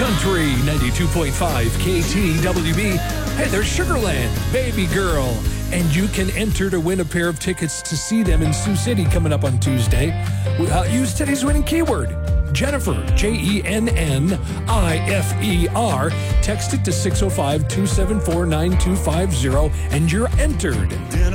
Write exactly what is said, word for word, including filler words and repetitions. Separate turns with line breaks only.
Country ninety-two point five K T W B. Hey, there's Sugarland, Baby Girl. And you can enter to win a pair of tickets to see them in Sioux City coming up on Tuesday. Uh, use today's winning keyword, Jennifer, J E N N I F E R. Text it to six oh five, two seven four, nine two five zero, and you're entered.